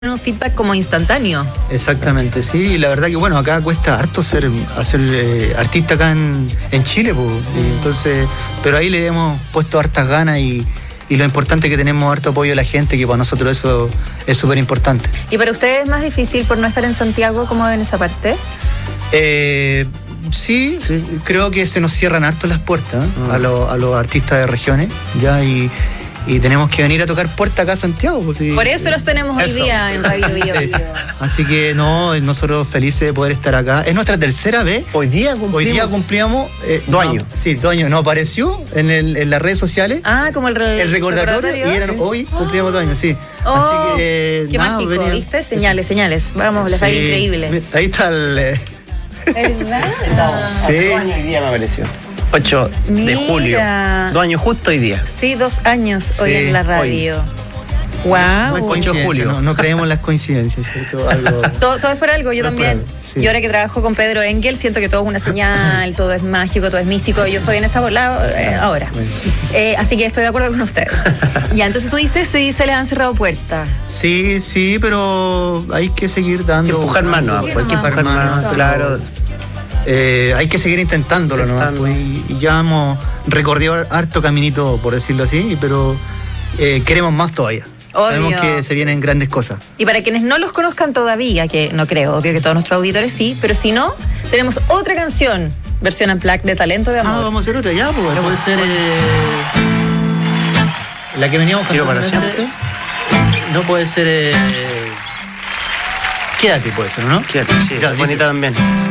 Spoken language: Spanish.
un feedback como instantáneo. Exactamente, sí, y la verdad que bueno, acá cuesta harto hacer artista acá en Chile, pues, entonces, pero ahí le hemos puesto hartas ganas y lo importante es que tenemos harto apoyo de la gente, que para nosotros eso es súper importante. ¿Y para ustedes es más difícil por no estar en Santiago? ¿Cómo ven esa parte? Sí, creo que se nos cierran harto las puertas a los artistas de regiones, ya, y tenemos que venir a tocar puerta acá a Santiago. Pues, sí. Por eso los tenemos hoy día en Radio Bio Bio. Así que nosotros felices de poder estar acá. Es nuestra tercera vez. Hoy día cumplíamos 2 años. Sí, 2 años. Nos apareció en las redes sociales. Como el recordatorio. Y hoy cumplíamos 2 años, sí. Así que qué mágico, ¿viste? Señales. Vamos, les va a ir increíble. Ahí está el... ¿Verdad? Hace 2 años hoy día me apareció. 8 de julio. 2 años justo hoy día. Sí, 2 años hoy en la radio. Wow. No es julio. No creemos en las coincidencias, ¿cierto? Todo es por algo, yo también. Sí. Y ahora que trabajo con Pedro Engel, siento que todo es una señal, todo es mágico, todo es místico. Yo estoy en esa bola ahora. Así que estoy de acuerdo con ustedes. Ya, entonces tú dices, sí, se les han cerrado puertas. Sí, pero hay que seguir dando. Hay que empujar manos, hay que empujar manos, claro. Hay que seguir intentándolo, ¿no? Pues, y ya hemos recorrido harto caminito, por decirlo así, pero queremos más todavía. Obvio. Sabemos que se vienen grandes cosas. Y para quienes no los conozcan todavía, que no creo, obvio que todos nuestros auditores sí, pero si no, tenemos otra canción, versión unplugged de Talento de Amor. Vamos a hacer otra ya, pues puede ser la que veníamos cantando para siempre. No puede ser Quédate, puede ser, ¿no? Quédate, sí, ya, bonita también.